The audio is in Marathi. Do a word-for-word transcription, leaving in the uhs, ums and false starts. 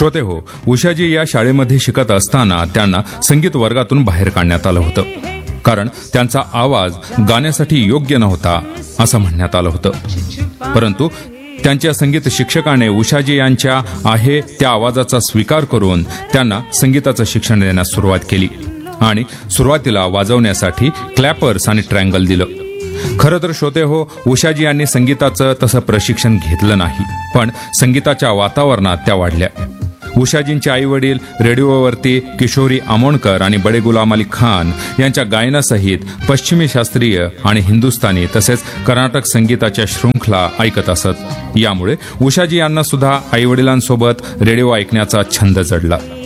श्रोते हो, उषाजी या शाळेमध्ये शिकत असताना त्यांना संगीत वर्गातून बाहेर काढण्यात आलं होतं, कारण त्यांचा आवाज गाण्यासाठी योग्य नव्हता असं म्हणण्यात आलं होतं. परंतु त्यांच्या संगीत शिक्षकाने उषाजी यांच्या आहे त्या आवाजाचा स्वीकार करून त्यांना संगीताचं शिक्षण देण्यास सुरुवात केली आणि सुरुवातीला वाजवण्यासाठी क्लॅपर्स आणि ट्रँगल दिलं. खरं तर श्रोते हो, उषाजी यांनी संगीताचं तसं प्रशिक्षण घेतलं नाही, पण संगीताच्या वातावरणात त्या वाढल्या. उषाजींचे आई वडील रेडिओवरती किशोरी आमोणकर आणि बडे गुलाम अली खान यांच्या गायनासहित पश्चिमी शास्त्रीय आणि हिंदुस्थानी तसेच कर्नाटक संगीताच्या शृंखला ऐकत असत. यामुळे उषाजी यांना सुद्धा आई वडिलांसोबत रेडिओ ऐकण्याचा छंद जडला.